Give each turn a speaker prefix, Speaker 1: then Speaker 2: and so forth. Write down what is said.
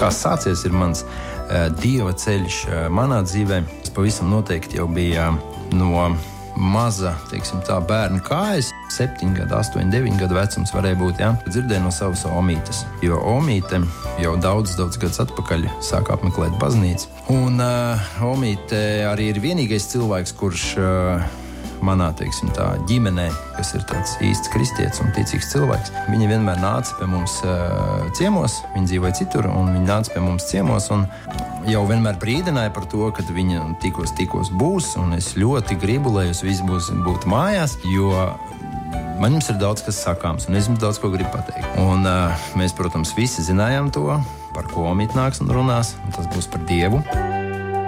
Speaker 1: kā sācies ir mans Dieva ceļš manā dzīvē. Tas pavisam noteikti jau bija no maza, teiksim tā, bērna kājas. 7 gadu, 8, 9 gadu vecums varēja būt, ja? Dzirdēju no savas omītes, jo omīte jau daudz gadus atpakaļ sāka apmeklēt baznīcu. Un omīte arī ir vienīgais cilvēks, kurš manā, teiksim tā, ģimenē, kas ir tāds īsts kristietis un ticīgs cilvēks. Viņa vienmēr nāca pie mums ciemos, viņa dzīvoja citur, un viņa nāca pie mums ciemos, un jau vienmēr brīdināja par to, kad viņa tikos būs, un es ļoti gribu, lai jūs visi būtu mājās, jo man jums ir daudz kas sakāms, un es jums daudz ko gribu pateikt. Un mēs, protams, visi zinājām to, par ko omīte nāks un runās, un tas būs par Dievu.